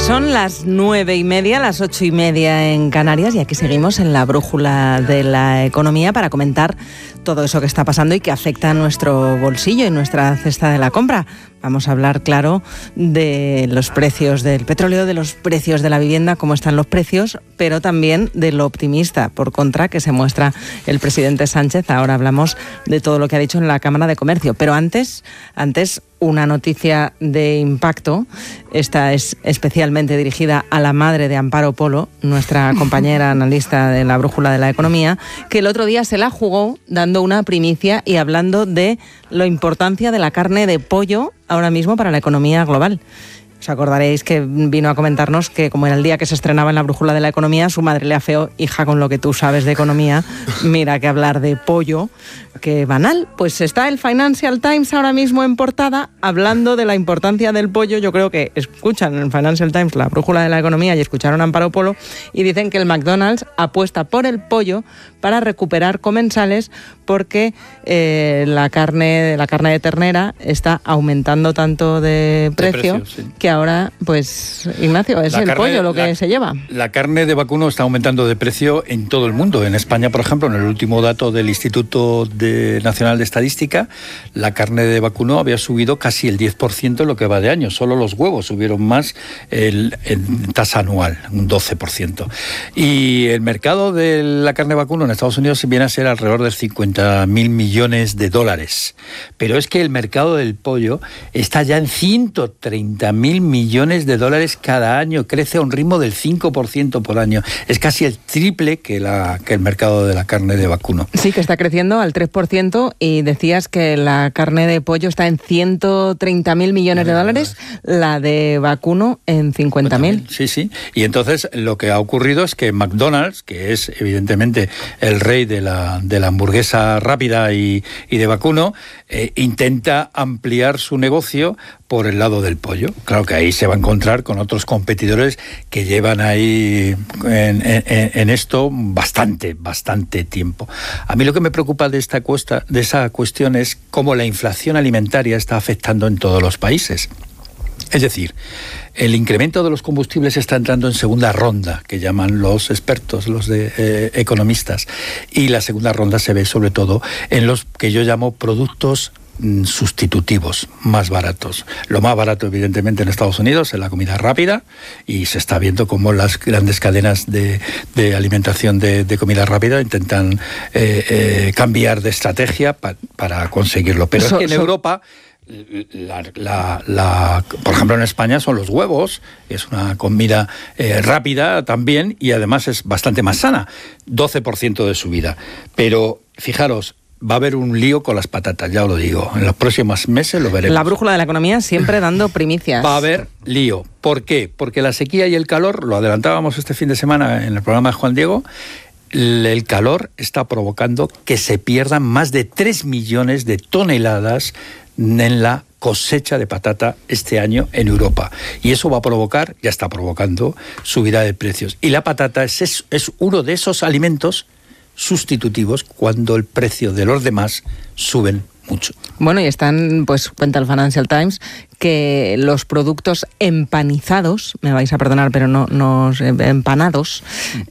Son las 9:30, las 8:30 en Canarias, y aquí seguimos en la brújula de la economía para comentar todo eso que está pasando y que afecta a nuestro bolsillo y nuestra cesta de la compra. Vamos a hablar, claro, de los precios del petróleo, de los precios de la vivienda, cómo están los precios, pero también de lo optimista, por contra, que se muestra el presidente Sánchez. Ahora hablamos de todo lo que ha dicho en la Cámara de Comercio. Pero antes una noticia de impacto. Esta es especialmente dirigida a la madre de Amparo Polo, nuestra compañera analista de la brújula de la economía, que el otro día se la jugó dando una primicia y hablando de la importancia de la carne de pollo ahora mismo para la economía global. Os acordaréis que vino a comentarnos que, como era el día que se estrenaba en la brújula de la economía, su madre le afeó: hija, con lo que tú sabes de economía, mira que hablar de pollo, que banal. Pues está el Financial Times ahora mismo en portada hablando de la importancia del pollo. Yo creo que escuchan en el Financial Times la brújula de la economía y escucharon a Amparo Polo y dicen que el McDonald's apuesta por el pollo para recuperar comensales porque la carne de ternera está aumentando tanto de precio, sí, que ahora, pues, Ignacio, es el pollo lo que se lleva. La carne de vacuno está aumentando de precio en todo el mundo. En España, por ejemplo, en el último dato del Instituto Nacional de Estadística, la carne de vacuno había subido casi el 10% en lo que va de año. Solo los huevos subieron más en tasa anual, un 12%. Y el mercado de la carne de vacuno en Estados Unidos viene a ser alrededor de 50.000 millones de dólares. Pero es que el mercado del pollo está ya en 130.000 millones de dólares cada año. Crece a un ritmo del 5% por año. Es casi el triple que el mercado de la carne de vacuno. Sí, que está creciendo al 3%, y decías que la carne de pollo está en 130.000 millones de dólares, la de vacuno en 50.000. Sí. Y entonces lo que ha ocurrido es que McDonald's, que es evidentemente el rey de la hamburguesa rápida y de vacuno, intenta ampliar su negocio por el lado del pollo. Claro que ahí se va a encontrar con otros competidores que llevan ahí en esto bastante tiempo. A mí lo que me preocupa de esa cuestión es cómo la inflación alimentaria está afectando en todos los países. Es decir, el incremento de los combustibles está entrando en segunda ronda, que llaman los expertos, los economistas, y la segunda ronda se ve sobre todo en los que yo llamo productos sustitutivos, más baratos. Lo más barato, evidentemente, en Estados Unidos es la comida rápida, y se está viendo cómo las grandes cadenas de alimentación de comida rápida intentan cambiar de estrategia para conseguirlo. Pero es que en Europa, por ejemplo, en España son los huevos, es una comida rápida también, y además es bastante más sana, 12% de subida. Pero fijaros, va a haber un lío con las patatas, ya os lo digo. En los próximos meses lo veremos. La brújula de la economía siempre dando primicias. Va a haber lío. ¿Por qué? Porque la sequía y el calor, lo adelantábamos este fin de semana en el programa de Juan Diego, el calor está provocando que se pierdan más de 3 millones de toneladas en la cosecha de patata este año en Europa. Y eso va a provocar, ya está provocando, subida de precios. Y la patata es uno de esos alimentos sustitutivos cuando el precio de los demás suben mucho. Bueno, y están, pues cuenta el Financial Times, que los productos empanizados, me vais a perdonar, pero no empanados,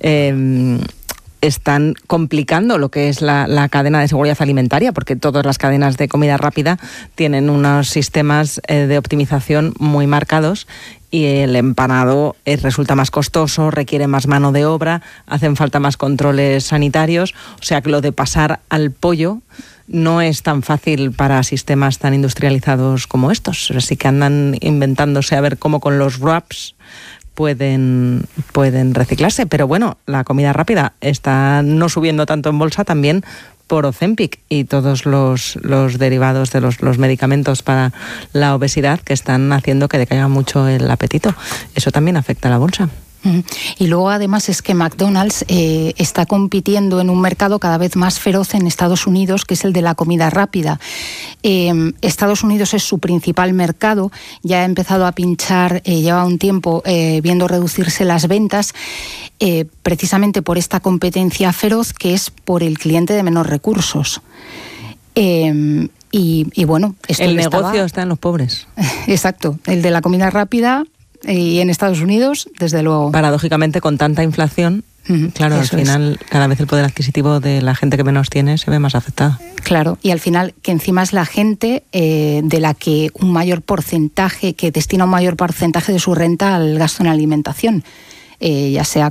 están complicando lo que es la cadena de seguridad alimentaria, porque todas las cadenas de comida rápida tienen unos sistemas de optimización muy marcados, y el empanado resulta más costoso, requiere más mano de obra, hacen falta más controles sanitarios. O sea que lo de pasar al pollo no es tan fácil para sistemas tan industrializados como estos. Así que andan inventándose a ver cómo con los wraps pueden reciclarse. Pero bueno, la comida rápida está no subiendo tanto en bolsa también por Ozempic y todos los derivados de los medicamentos para la obesidad, que están haciendo que decaiga mucho el apetito. Eso también afecta a la bolsa. Y luego además es que McDonald's está compitiendo en un mercado cada vez más feroz en Estados Unidos, que es el de la comida rápida. Estados Unidos es su principal mercado, ya ha empezado a pinchar, lleva un tiempo viendo reducirse las ventas, precisamente por esta competencia feroz que es por el cliente de menor recursos. Y bueno, esto el negocio está en los pobres. Exacto, el de la comida rápida Y en Estados Unidos, desde luego. Paradójicamente, con tanta inflación, claro, al final cada vez el poder adquisitivo de la gente que menos tiene se ve más afectado. Claro, y al final que encima es la gente de la que un mayor porcentaje, que destina un mayor porcentaje de su renta al gasto en alimentación, ya sea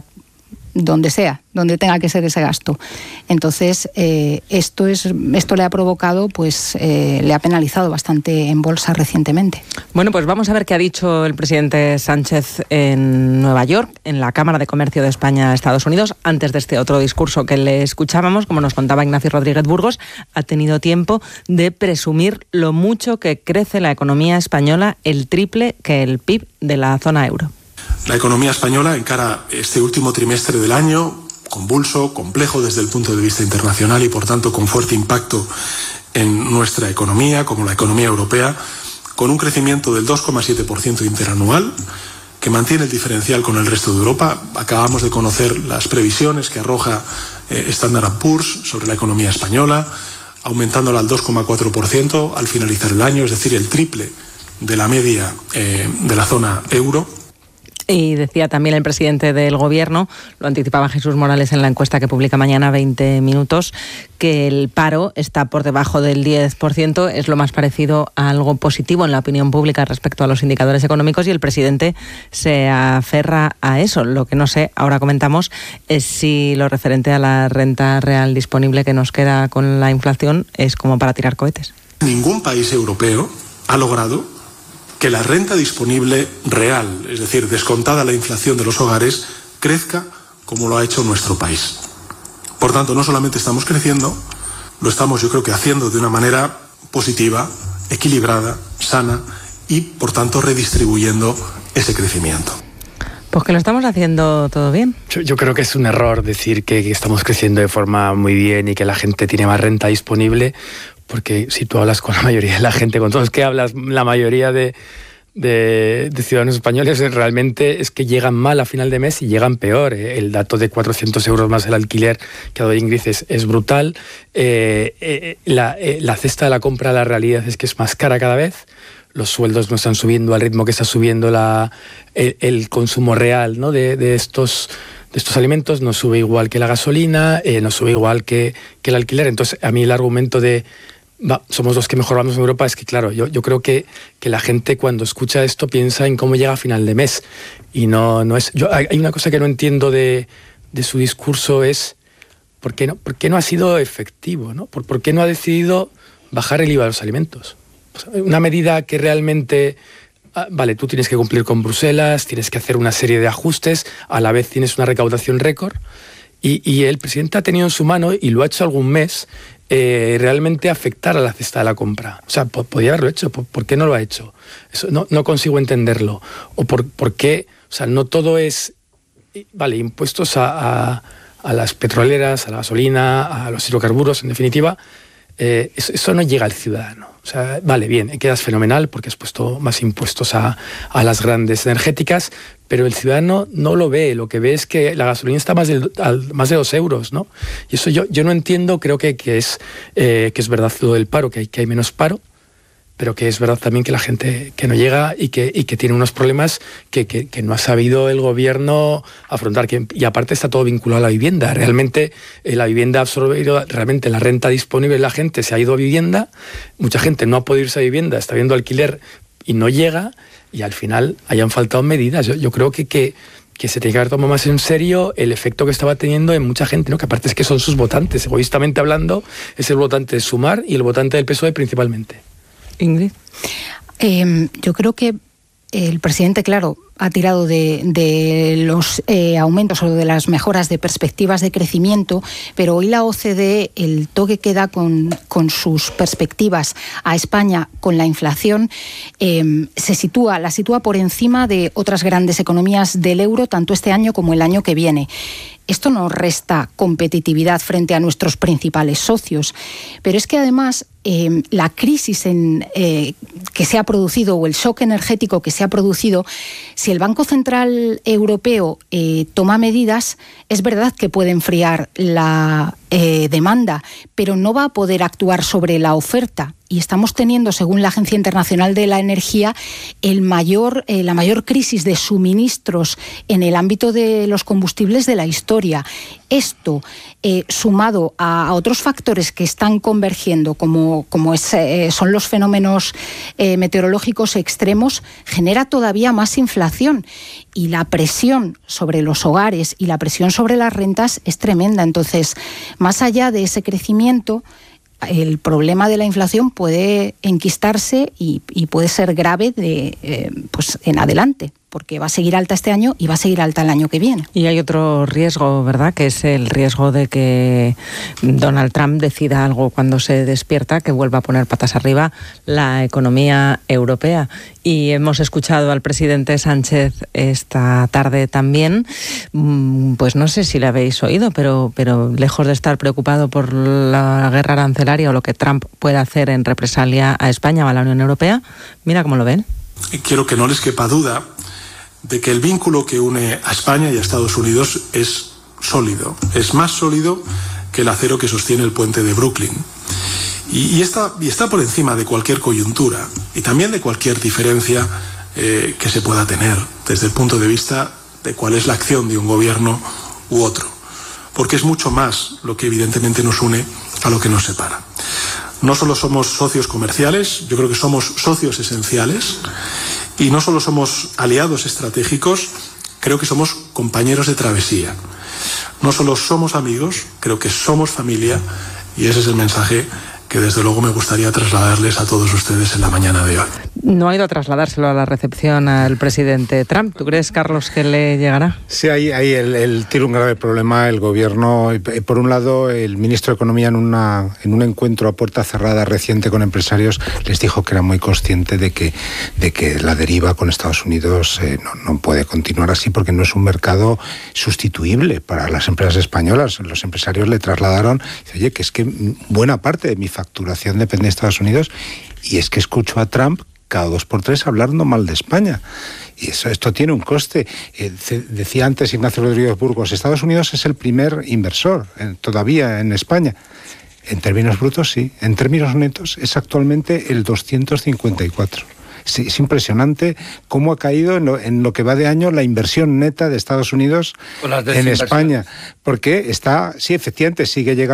donde tenga que ser ese gasto. Entonces, esto le ha provocado, pues le ha penalizado bastante en bolsa recientemente. Bueno, pues vamos a ver qué ha dicho el presidente Sánchez en Nueva York, en la Cámara de Comercio de España, Estados Unidos. Antes de este otro discurso que le escuchábamos, como nos contaba Ignacio Rodríguez Burgos, ha tenido tiempo de presumir lo mucho que crece la economía española, el triple que el PIB de la zona euro. La economía española encara este último trimestre del año convulso, complejo desde el punto de vista internacional y por tanto con fuerte impacto en nuestra economía, como la economía europea, con un crecimiento del 2,7% interanual que mantiene el diferencial con el resto de Europa. Acabamos de conocer las previsiones que arroja Standard & Poor's sobre la economía española, aumentándola al 2,4% al finalizar el año, es decir, el triple de la media de la zona euro. Y decía también el presidente del Gobierno, lo anticipaba Jesús Morales en la encuesta que publica mañana 20 Minutos, que el paro está por debajo del 10%, es lo más parecido a algo positivo en la opinión pública respecto a los indicadores económicos, y el presidente se aferra a eso. Lo que no sé, ahora comentamos, es si lo referente a la renta real disponible que nos queda con la inflación es como para tirar cohetes. Ningún país europeo ha logrado que la renta disponible real, es decir, descontada la inflación de los hogares, crezca como lo ha hecho nuestro país. Por tanto, no solamente estamos creciendo, lo estamos, yo creo que haciendo de una manera positiva, equilibrada, sana y, por tanto, redistribuyendo ese crecimiento. Pues que lo estamos haciendo todo bien. Yo creo que es un error decir que estamos creciendo de forma muy bien y que la gente tiene más renta disponible, porque si tú hablas con la mayoría de la gente, con todos los que hablas, la mayoría de ciudadanos españoles realmente es que llegan mal a final de mes y llegan peor. El dato de 400 euros más el alquiler que ha dado Ingrid es brutal. La cesta de la compra, la realidad es que es más cara cada vez. Los sueldos no están subiendo al ritmo que está subiendo el consumo real, ¿no? de estos alimentos. No sube igual que la gasolina, no sube igual que el alquiler. Entonces, a mí el argumento de somos los que mejor vamos en Europa es que, claro, yo creo que la gente cuando escucha esto piensa en cómo llega a final de mes. Y no es... Hay una cosa que no entiendo de su discurso, es ¿por qué no ha sido efectivo, ¿no? ¿Por qué no ha decidido bajar el IVA de los alimentos? Una medida que realmente... Vale, tú tienes que cumplir con Bruselas, tienes que hacer una serie de ajustes, a la vez tienes una recaudación récord, y el presidente ha tenido en su mano, y lo ha hecho algún mes, realmente afectar a la cesta de la compra. O sea, podía haberlo hecho, ¿por qué no lo ha hecho? Eso no consigo entenderlo. O por qué, o sea, no todo es, vale, impuestos a las petroleras, a la gasolina, a los hidrocarburos, en definitiva, eso no llega al ciudadano. O sea, vale, bien, quedas fenomenal porque has puesto más impuestos a las grandes energéticas, pero el ciudadano no lo ve. Lo que ve es que la gasolina está más de 2 euros, ¿no? Y eso yo no entiendo. Creo que es verdad lo del paro, que hay menos paro, pero que es verdad también que la gente que no llega y que tiene unos problemas que no ha sabido el gobierno afrontar. Y aparte está todo vinculado a la vivienda. Realmente la vivienda ha absorbido, realmente la renta disponible de la gente se ha ido a vivienda. Mucha gente no ha podido irse a vivienda, está viendo alquiler y no llega, y al final hayan faltado medidas. Yo creo que se tiene que haber tomado más en serio el efecto que estaba teniendo en mucha gente, ¿no? Que aparte es que son sus votantes. Egoístamente hablando, es el votante de Sumar y el votante del PSOE principalmente. Ingrid. Yo creo que el presidente, claro, ha tirado de los aumentos o de las mejoras de perspectivas de crecimiento, pero hoy la OCDE, el toque que da con sus perspectivas a España con la inflación, la sitúa por encima de otras grandes economías del euro, tanto este año como el año que viene. Esto nos resta competitividad frente a nuestros principales socios, pero es que además la crisis que se ha producido o el shock energético que se ha producido, si el Banco Central Europeo toma medidas, es verdad que puede enfriar la demanda, pero no va a poder actuar sobre la oferta. Y estamos teniendo, según la Agencia Internacional de la Energía, la mayor crisis de suministros en el ámbito de los combustibles de la historia. Esto, sumado a otros factores que están convergiendo, como son los fenómenos meteorológicos extremos, genera todavía más inflación. Y la presión sobre los hogares y la presión sobre las rentas es tremenda. Entonces, más allá de ese crecimiento, el problema de la inflación puede enquistarse y puede ser grave pues en adelante, porque va a seguir alta este año y va a seguir alta el año que viene. Y hay otro riesgo, ¿verdad?, que es el riesgo de que Donald Trump decida algo cuando se despierta, que vuelva a poner patas arriba la economía europea. Y hemos escuchado al presidente Sánchez esta tarde también, pues no sé si le habéis oído, pero lejos de estar preocupado por la guerra arancelaria o lo que Trump pueda hacer en represalia a España o a la Unión Europea, mira cómo lo ven. Quiero que no les quepa duda de que el vínculo que une a España y a Estados Unidos es sólido, es más sólido que el acero que sostiene el puente de Brooklyn. Y está por encima de cualquier coyuntura y también de cualquier diferencia que se pueda tener desde el punto de vista de cuál es la acción de un gobierno u otro. Porque es mucho más lo que evidentemente nos une a lo que nos separa. No solo somos socios comerciales, yo creo que somos socios esenciales. Y no solo somos aliados estratégicos, creo que somos compañeros de travesía. No solo somos amigos, creo que somos familia, y ese es el mensaje que desde luego me gustaría trasladarles a todos ustedes en la mañana de hoy. No ha ido a trasladárselo a la recepción al presidente Trump. ¿Tú crees, Carlos, que le llegará? Sí, ahí él tiene un grave problema. El gobierno, por un lado, el ministro de Economía en un encuentro a puerta cerrada reciente con empresarios les dijo que era muy consciente de que la deriva con Estados Unidos no puede continuar así, porque no es un mercado sustituible para las empresas españolas. Los empresarios le trasladaron, dice, oye, que es que buena parte de mi facturación depende de Estados Unidos, y es que escucho a Trump cada 2 por 3 hablando mal de España. Y esto tiene un coste. Decía antes Ignacio Rodríguez Burgos, Estados Unidos es el primer inversor todavía en España. En términos brutos, sí. En términos netos, es actualmente el 254. Sí, es impresionante cómo ha caído en lo que va de año la inversión neta de Estados Unidos en España. Porque sí, efectivamente, sigue llegando